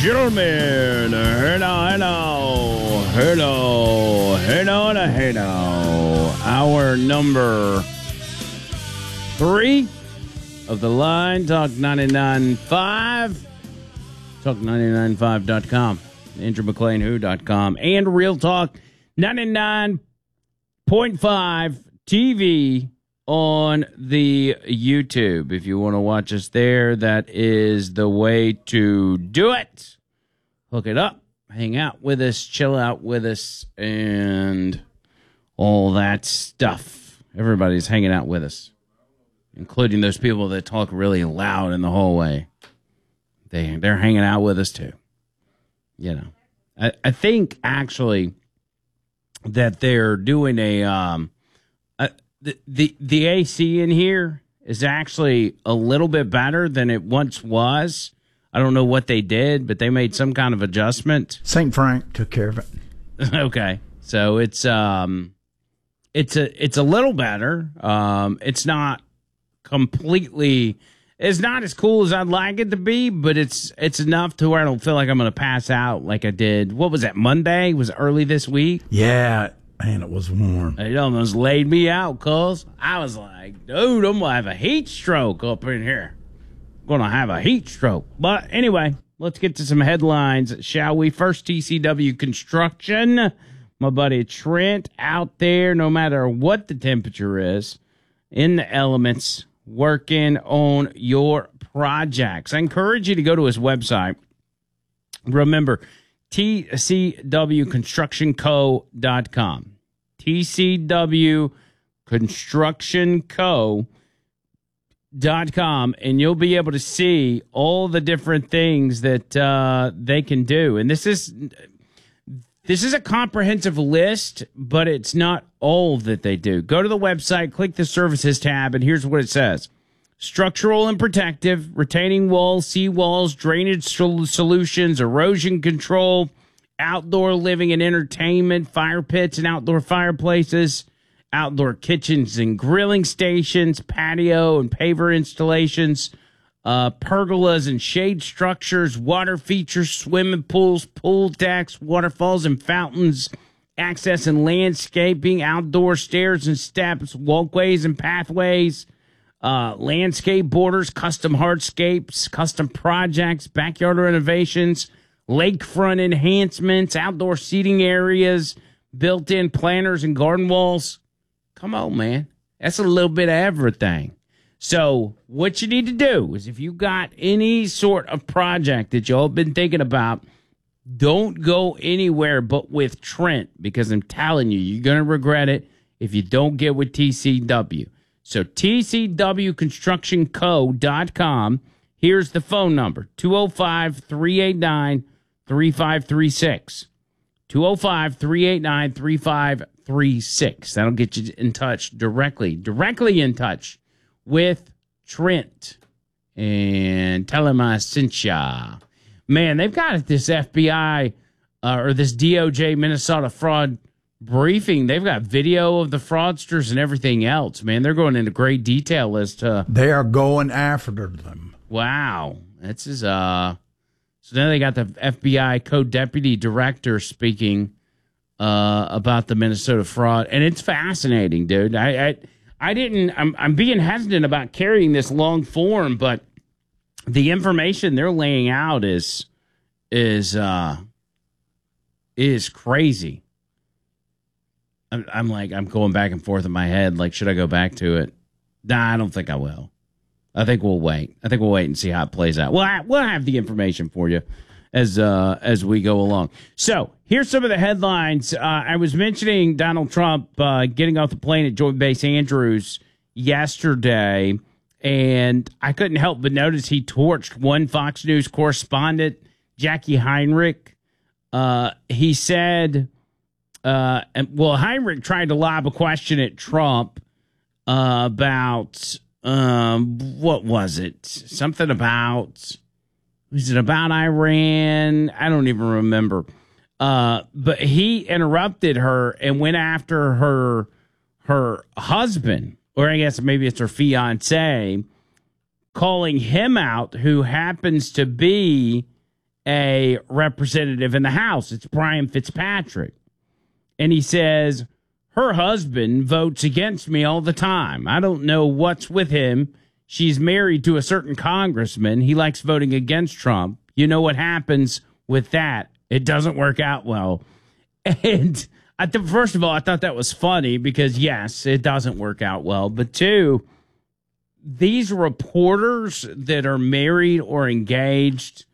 gentlemen, hello. Hour number 3 of the line, Talk 99.5, Talk995.com, AndrewMcLeanWho.com, and Real Talk 99.5 TV on the YouTube. If you want to watch us there, that is the way to do it. Hook it up, hang out with us, chill out with us, and all that stuff. Everybody's hanging out with us, including those people that talk really loud in the hallway. They're hanging out with us too. You know, I think actually that they're doing the AC in here is actually a little bit better than it once was. I don't know what they did, but they made some kind of adjustment. St. Frank took care of it. Okay, so it's a little better. It's not completely. It's not as cool as I'd like it to be, but it's enough to where I don't feel like I'm going to pass out like I did. What was that, Monday? It was early this week? Yeah, man, it was warm. It almost laid me out, cuz I was like, dude, I'm going to have a heat stroke up in here. I'm going to have a heat stroke. But anyway, let's get to some headlines, shall we? First, TCW Construction. My buddy Trent out there, no matter what the temperature is, in the elements, working on your projects. I encourage you to go to his website. Remember, tcwconstructionco.com. tcwconstructionco.com, and you'll be able to see all the different things that they can do. And this is a comprehensive list, but it's not all that they do. Go to the website, click the services tab, and here's what it says. Structural and protective, retaining walls, seawalls, drainage solutions, erosion control, outdoor living and entertainment, fire pits and outdoor fireplaces, outdoor kitchens and grilling stations, patio and paver installations, pergolas and shade structures, water features, swimming pools, pool decks, waterfalls and fountains, access and landscaping, outdoor stairs and steps, walkways and pathways, landscape borders, custom hardscapes, custom projects, backyard renovations, lakefront enhancements, outdoor seating areas, built-in planters and garden walls. Come on, man. That's a little bit of everything. So what you need to do is if you got any sort of project that y'all been thinking about, don't go anywhere but with Trent, because I'm telling you, you're going to regret it if you don't get with TCW. So tcwconstructionco.com. Here's the phone number, 205-389-3536. 205-389-3536. That'll get you in touch directly in touch with Trent, and tell him I sent ya. Man, they've got this FBI or this DOJ Minnesota fraud briefing. They've got video of the fraudsters and everything else. Man, they're going into great detail as to. They are going after them. Wow, this is So now they got the FBI co-deputy director speaking about the Minnesota fraud, and it's fascinating, dude. I'm being hesitant about carrying this long form, but the information they're laying out is crazy. I'm going back and forth in my head. Like, should I go back to it? Nah, I don't think I will. I think we'll wait. And see how it plays out. We'll have the information for you as we go along. So here's some of the headlines. I was mentioning Donald Trump getting off the plane at Joint Base Andrews yesterday, and I couldn't help but notice he torched one Fox News correspondent, Jackie Heinrich. He said, Heinrich tried to lob a question at Trump about what was it? Something about, was it about Iran? I don't even remember. But he interrupted her and went after her husband, or I guess maybe it's her fiance, calling him out, who happens to be a representative in the House. It's Brian Fitzpatrick. And he says, her husband votes against me all the time. I don't know what's with him. She's married to a certain congressman. He likes voting against Trump. You know what happens with that? It doesn't work out well. And first of all, I thought that was funny because, yes, it doesn't work out well. But two, these reporters that are married or engaged,